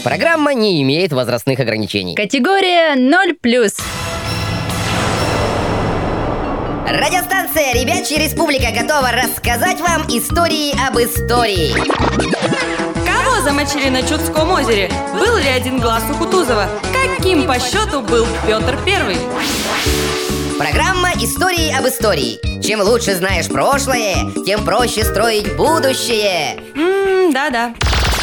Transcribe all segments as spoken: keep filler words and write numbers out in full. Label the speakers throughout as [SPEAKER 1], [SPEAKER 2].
[SPEAKER 1] Программа не имеет возрастных ограничений.
[SPEAKER 2] Категория ноль плюс.
[SPEAKER 1] Радиостанция «Ребячья Республика» готова рассказать вам истории об истории.
[SPEAKER 3] Кого замочили на Чудском озере? Был ли один глаз у Кутузова? Каким по счету был Петр Первый?
[SPEAKER 1] Программа «Истории об истории». Чем лучше знаешь прошлое, тем проще строить будущее.
[SPEAKER 3] Ммм, да-да.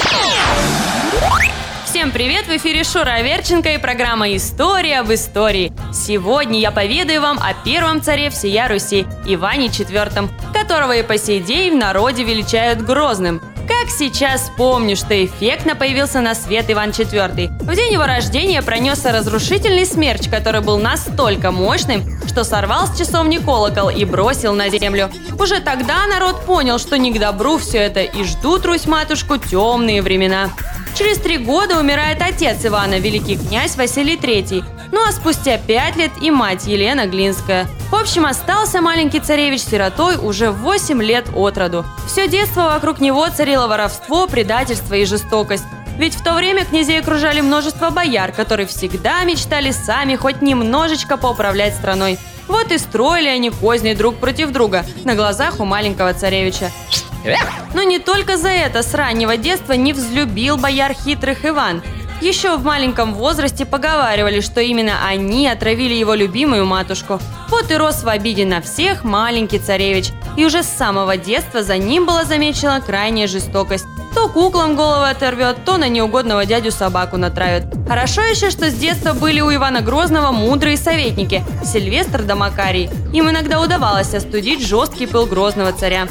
[SPEAKER 3] Всем привет! В эфире Шура Аверченко и программа «История об истории». Сегодня я поведаю вам о первом царе всея Руси, Иване Четвертом, которого и по сей день в народе величают Грозным. Как сейчас помню, что эффектно появился на свет Иван Четвертый. В день его рождения пронесся разрушительный смерч, который был настолько мощным, что сорвал с часовни колокол и бросил на землю. Уже тогда народ понял, что не к добру все это, и ждут Русь-матушку темные времена. Через три года умирает отец Ивана, великий князь Василий Третий. Ну а спустя пять лет и мать Елена Глинская. В общем, остался маленький царевич сиротой уже в восемь лет от роду. Все детство вокруг него царило воровство, предательство и жестокость. Ведь в то время князей окружали множество бояр, которые всегда мечтали сами хоть немножечко поуправлять страной. Вот и строили они козни друг против друга на глазах у маленького царевича. Но не только за это с раннего детства не взлюбил бояр хитрых Иван. Еще в маленьком возрасте поговаривали, что именно они отравили его любимую матушку. Вот и рос в обиде на всех маленький царевич. И уже с самого детства за ним была замечена крайняя жестокость. То куклам головы оторвет, то на неугодного дядю собаку натравит. Хорошо еще, что с детства были у Ивана Грозного мудрые советники – Сильвестр да Макарий. Им иногда удавалось остудить жесткий пыл грозного царя.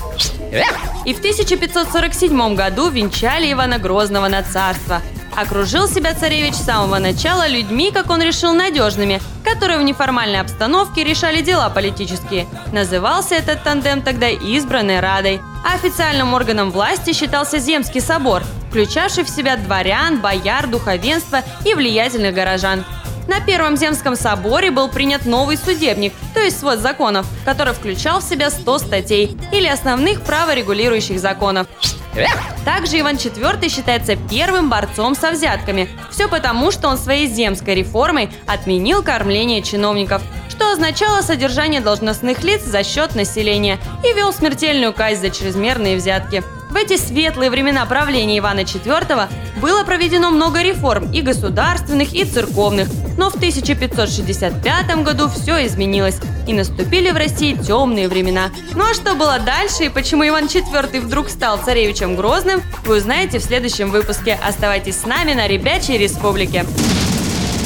[SPEAKER 3] И в тысяча пятьсот сорок седьмом году венчали Ивана Грозного на царство. Окружил себя царевич с самого начала людьми, как он решил, надежными, которые в неформальной обстановке решали дела политические. Назывался этот тандем тогда избранной Радой. А официальным органом власти считался Земский собор, включавший в себя дворян, бояр, духовенство и влиятельных горожан. На Первом Земском соборе был принят новый судебник, то есть свод законов, который включал в себя сто статей или основных праворегулирующих законов. Также Иван Четвертый считается первым борцом со взятками. Все потому, что он своей земской реформой отменил кормление чиновников, что означало содержание должностных лиц за счет населения, и ввел смертельную казнь за чрезмерные взятки. В эти светлые времена правления Ивана Четвертого было проведено много реформ и государственных, и церковных. Но в тысяча пятьсот шестьдесят пятом году все изменилось, и наступили в России темные времена. Ну а что было дальше и почему Иван Четвертый вдруг стал царевичем Грозным, вы узнаете в следующем выпуске. Оставайтесь с нами на Ребячьей Республике.